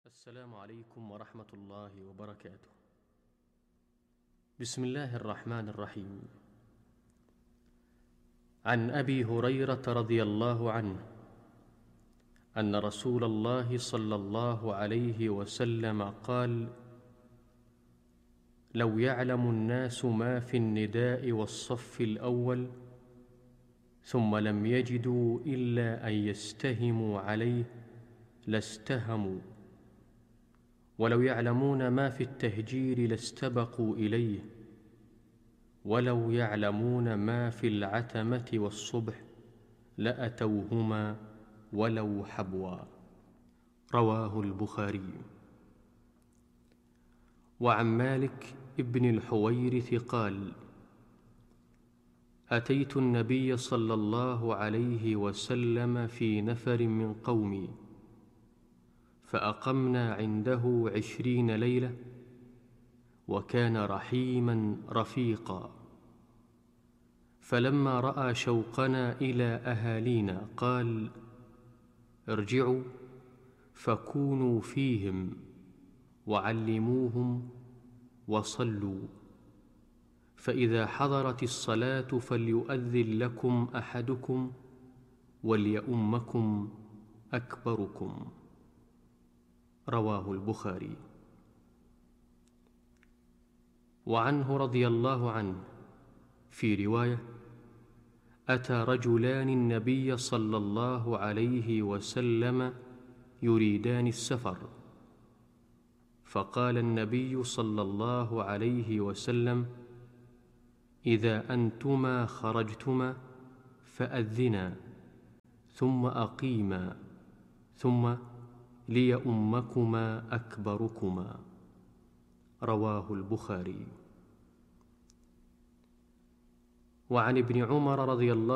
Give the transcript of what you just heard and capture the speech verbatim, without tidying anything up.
السلام عليكم ورحمة الله وبركاته. بسم الله الرحمن الرحيم. عن أبي هريرة رضي الله عنه أن رسول الله صلى الله عليه وسلم قال: لو يعلم الناس ما في النداء والصف الأول ثم لم يجدوا إلا أن يستهموا عليه لاستهموا، ولو يعلمون ما في التهجير لاستبقوا إليه، ولو يعلمون ما في العتمة والصبح لأتوهما ولو حبوا. رواه البخاري. وعن مالك ابن الحويرث قال: أتيت النبي صلى الله عليه وسلم في نفر من قومي، فأقمنا عنده عشرين ليلة، وكان رحيما رفيقا. فلما رأى شوقنا إلى أهالينا قال: ارجعوا فكونوا فيهم وعلموهم وصلوا، فإذا حضرت الصلاة فليؤذن لكم أحدكم وليؤمكم أكبركم. رواه البخاري. وعنه رضي الله عنه في رواية: أتى رجلان النبي صلى الله عليه وسلم يريدان السفر، فقال النبي صلى الله عليه وسلم: إذا أنتما خرجتما فأذنا ثم أقيما، ثم ليؤمكما أكبركما. رواه البخاري. وعن ابن عمر رضي الله